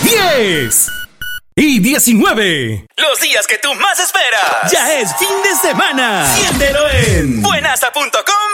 10 y 19. Los días que tú más esperas. Ya es fin de semana. Siéntelo en Buenasa.com.